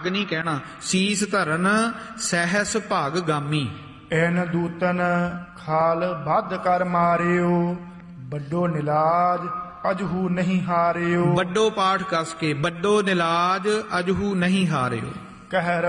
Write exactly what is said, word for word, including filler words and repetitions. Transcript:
ਠੱਗ ਨਹੀਂ ਕਹਿਣਾ। ਸੀਸ ਧਰਨ ਸਹਿਸ ਭਾਗ ਗਾਮੀ। ਐਨ ਦੂਤਨ ਖਾਲ ਬੱਧ ਕਰ ਮਾਰਿਓ, ਵੱਡੋ ਨਿਲਾਜ ਅਜਹੂ ਨਹੀਂ ਹਾਰਿਓ। ਵੱਡੋ ਪਾਠ ਕਸ ਕੇ, ਵੱਡੋ ਨਿਲਾਜ ਅਜਹੂ ਨਹੀਂ ਹਾਰਿਓ। ਕਹਿ